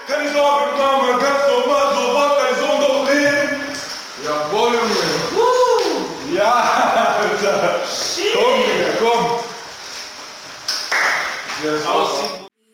Keine Sorge, Mama, ganz normal, so wird dein Sohn doch leben. Jawohl, Junge. Ja, Alter. Komm, Digga, komm. Yes.